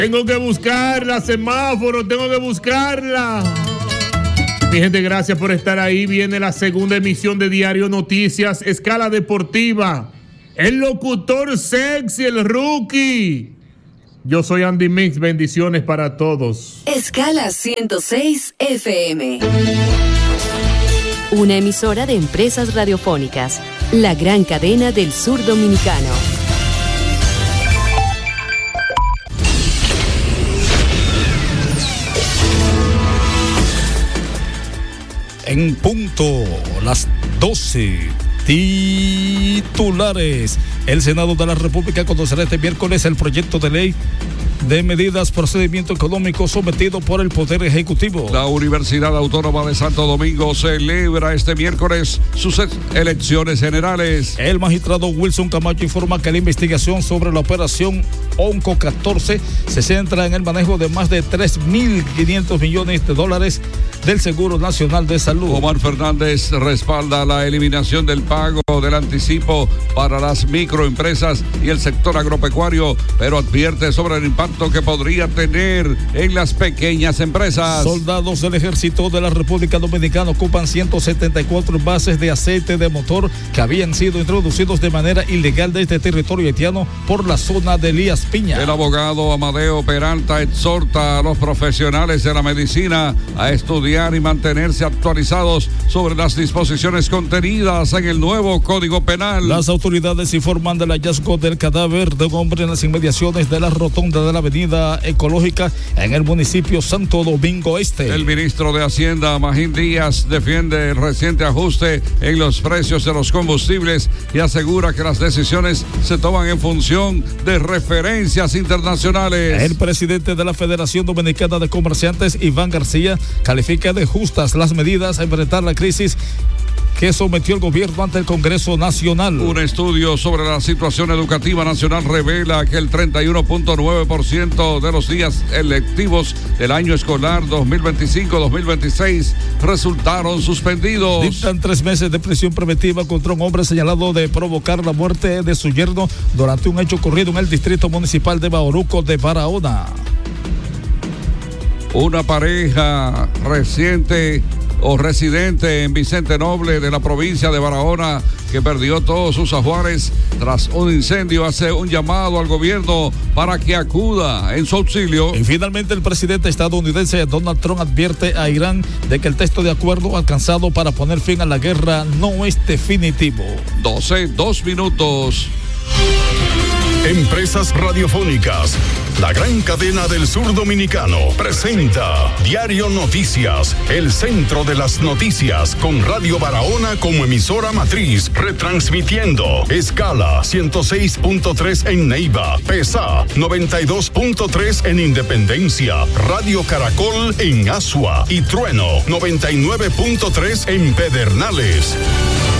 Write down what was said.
Tengo que buscarla, semáforo, tengo que buscarla. Mi gente, gracias por estar ahí. Viene la segunda emisión de Diario Noticias, Escala Deportiva. El locutor sexy, el rookie. Yo soy Andy Mix, bendiciones para todos. Escala 106 FM. Una emisora de Empresas Radiofónicas, la gran cadena del sur dominicano. En punto, las 12. Titulares. El Senado de la República conocerá este miércoles el proyecto de ley de medidas, procedimiento económico sometido por el Poder Ejecutivo. La Universidad Autónoma de Santo Domingo celebra este miércoles sus elecciones generales. El magistrado Wilson Camacho informa que la investigación sobre la operación Onco 14 se centra en el manejo de más de 3.500 millones de dólares del Seguro Nacional de Salud. Omar Fernández respalda la eliminación del pago del anticipo para las microempresas y el sector agropecuario, pero advierte sobre el impacto que podría tener en las pequeñas empresas. Soldados del Ejército de la República Dominicana ocupan 174 envases de aceite de motor que habían sido introducidos de manera ilegal desde territorio haitiano por la zona de Elías Piña. El abogado Amadeo Peralta exhorta a los profesionales de la medicina a estudiar y mantenerse actualizados sobre las disposiciones contenidas en el nuevo Código Penal. Las autoridades informan del hallazgo del cadáver de un hombre en las inmediaciones de la rotonda de la Avenida Ecológica en el municipio Santo Domingo Este. El ministro de Hacienda, Magín Díaz, defiende el reciente ajuste en los precios de los combustibles y asegura que las decisiones se toman en función de referencias internacionales. El presidente de la Federación Dominicana de Comerciantes, Iván García, califica de justas las medidas a enfrentar la crisis que sometió el gobierno ante el Congreso Nacional. Un estudio sobre la situación educativa nacional revela que el 31.9% de los días electivos del año escolar 2025-2026 resultaron suspendidos. Dictan 3 meses de prisión preventiva contra un hombre señalado de provocar la muerte de su yerno durante un hecho ocurrido en el distrito municipal de Bauruco de Barahona. Una pareja reciente o residente en Vicente Noble de la provincia de Barahona que perdió todos sus ajuares tras un incendio hace un llamado al gobierno para que acuda en su auxilio. Y finalmente el presidente estadounidense Donald Trump advierte a Irán de que el texto de acuerdo alcanzado para poner fin a la guerra no es definitivo. 2 minutos. Empresas Radiofónicas, la gran cadena del sur dominicano, presenta Diario Noticias, el centro de las noticias, con Radio Barahona como emisora matriz, retransmitiendo Escala 106.3 en Neiva, PESA 92.3 en Independencia, Radio Caracol en Asua y Trueno 99.3 en Pedernales.